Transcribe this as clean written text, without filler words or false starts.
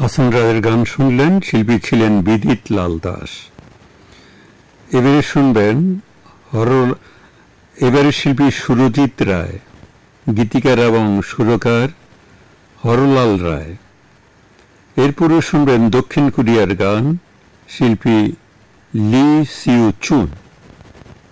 হাসান রায়ের গান শুনলেন, শিল্পী ছিলেন বিদিত লাল দাস। এবারে শুনবেন এবারে শিল্পী সুরজিৎ রায়, গীতিকার এবং সুরকার হরলাল রায়। এরপরে শুনবেন দক্ষিণ কোরিয়ার গান, শিল্পী লি সিউ চুন।